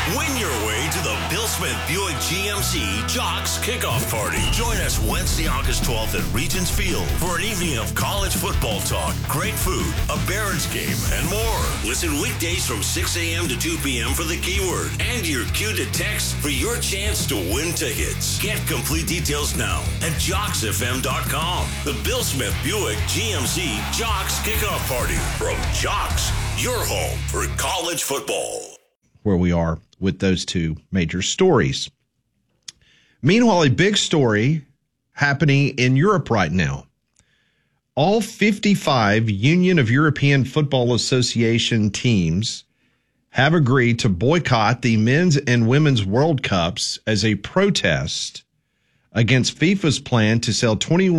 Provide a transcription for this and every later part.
Win your way to the Bill Smith Buick GMC Jocks Kickoff Party. Join us Wednesday, August 12th at Regents Field for an evening of college football talk, great food, a Barons game, and more. Listen weekdays from 6 a.m. to 2 p.m. for the keyword and your cue to text for your chance to win tickets. Get complete details now at JocksFM.com. The Bill Smith Buick GMC Jocks Kickoff Party from Jocks, your home for college football. Where we are with those two major stories. Meanwhile, a big story happening in Europe right now. All 55 Union of European Football Association teams have agreed to boycott the men's and women's World Cups as a protest against FIFA's plan to sell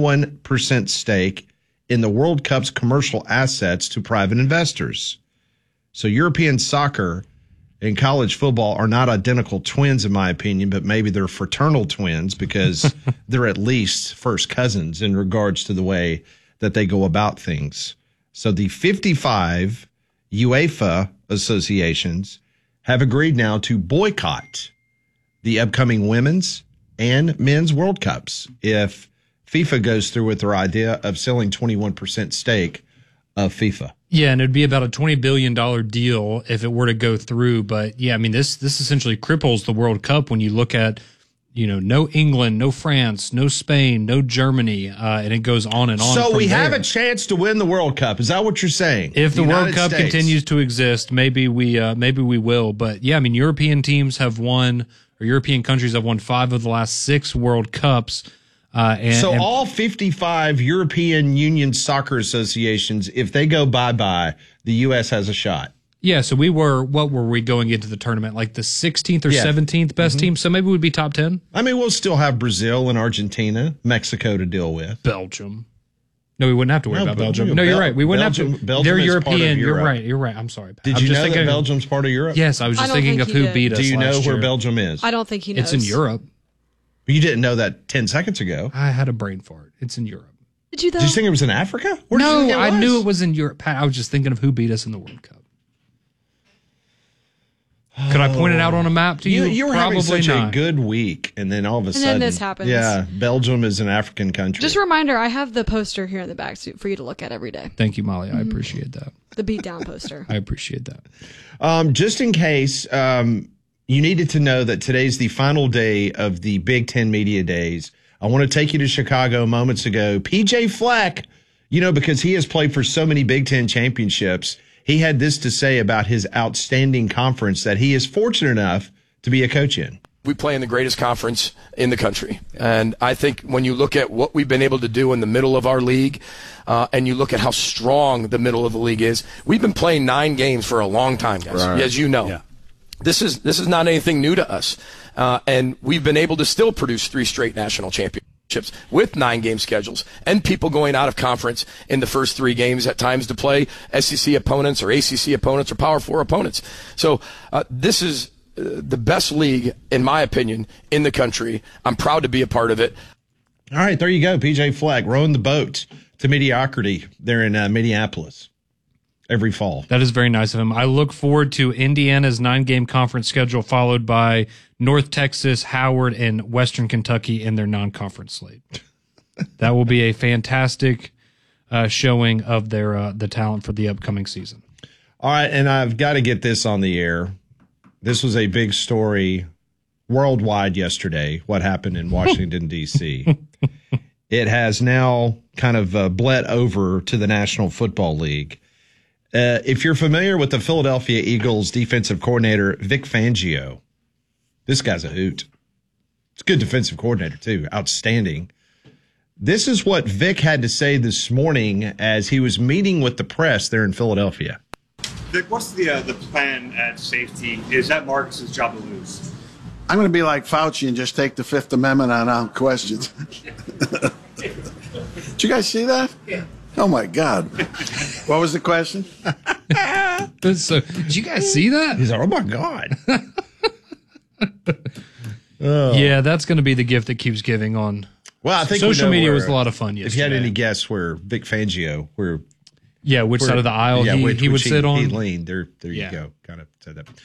21% stake in the World Cup's commercial assets to private investors. So European soccer and college football are not identical twins, in my opinion, but maybe they're fraternal twins because they're at least first cousins in regards to the way that they go about things. So the 55 UEFA associations have agreed now to boycott the upcoming women's and men's World Cups if FIFA goes through with their idea of selling 21% stake of FIFA. Yeah, and it'd be about a $20 billion deal if it were to go through. But yeah, I mean, this essentially cripples the World Cup when you look at, no England, no France, no Spain, no Germany, and it goes on and on. So we have a chance to win the World Cup. Is that what you're saying? If the World Cup continues to exist, maybe we will. But yeah, I mean, European teams have won, or European countries have won 5 of the last 6 World Cups. And all 55 European Union soccer associations, if they go bye-bye, the U.S. has a shot. Yeah, so what were we going into the tournament? Like the 16th or 17th best team? So maybe we'd be top 10? I mean, we'll still have Brazil and Argentina, Mexico to deal with. Belgium. No, we wouldn't have to worry about Belgium. No, you're right. We wouldn't have to. Belgium they're is European. Part of You're right. I'm sorry. Did you know that Belgium's part of Europe? Yes, I was just thinking of who beat us. Do you know last where year. Belgium is? I don't think he knows. It's in Europe. You didn't know that 10 seconds ago. I had a brain fart. It's in Europe. Did you, though? Did you think it was in Africa? No, I knew it was in Europe. Pat, I was just thinking of who beat us in the World Cup. Could I point it out on a map to you? You were Probably having such not. a good week, and then all of a sudden, then this happens. Yeah, Belgium is an African country. Just a reminder, I have the poster here in the back for you to look at every day. Thank you, Molly. I appreciate that. The beatdown poster. I appreciate that. Just in case you needed to know that today's the final day of the Big Ten Media Days, I want to take you to Chicago moments ago. PJ Fleck, because he has played for so many Big Ten championships, he had this to say about his outstanding conference that he is fortunate enough to be a coach in. We play in the greatest conference in the country. And I think when you look at what we've been able to do in the middle of our league, and you look at how strong the middle of the league is, we've been playing 9 games for a long time, guys, as you know. Yeah. This is not anything new to us. And we've been able to still produce 3 straight national championships with 9-game schedules and people going out of conference in the first 3 games at times to play SEC opponents or ACC opponents or Power 4 opponents. So this is the best league, in my opinion, in the country. I'm proud to be a part of it. All right, there you go. PJ Fleck rowing the boat to mediocrity there in Minneapolis every fall. That is very nice of him. I look forward to Indiana's 9-game conference schedule, followed by North Texas, Howard, and Western Kentucky in their non-conference slate. That will be a fantastic showing of their the talent for the upcoming season. All right, and I've got to get this on the air. This was a big story worldwide yesterday, what happened in Washington, D.C. It has now kind of bled over to the National Football League. If you're familiar with the Philadelphia Eagles defensive coordinator, Vic Fangio, this guy's a hoot. It's a good defensive coordinator, too. Outstanding. This is what Vic had to say this morning as he was meeting with the press there in Philadelphia. Vic, what's the plan at safety? Is that Marcus's job to lose? I'm going to be like Fauci and just take the Fifth Amendment on questions. Did you guys see that? Yeah. Oh, my God. What was the question? So, did you guys see that? He's like, oh, my God. Yeah, that's going to be the gift that keeps giving on. Well, I think social media was a lot of fun yesterday. If you had any guess where Vic Fangio, which side of the aisle he would sit on. He leaned. There you go. Kind of said that.